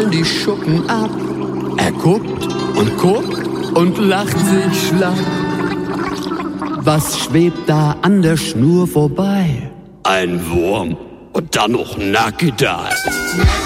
fallen die Schuppen ab. Er guckt und lacht sich schlapp. Was schwebt da an der Schnur vorbei? Ein Wurm und dann noch nackt.